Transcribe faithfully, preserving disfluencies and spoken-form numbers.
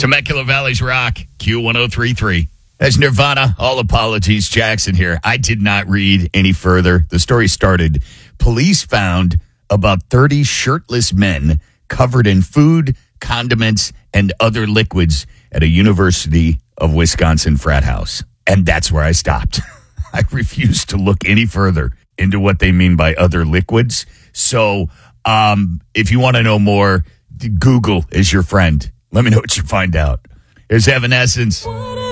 Temecula Valley's Rock, Q ten thirty-three. As Nirvana, all apologies, Jackson here. I did not read any further. The story started. Police found about thirty shirtless men covered in food, condiments, and other liquids at a University of Wisconsin frat house. And that's where I stopped. I refuse to look any further into what they mean by other liquids. So um, if you want to know more, Google is your friend. Let me know what you find out. Here's Evanescence.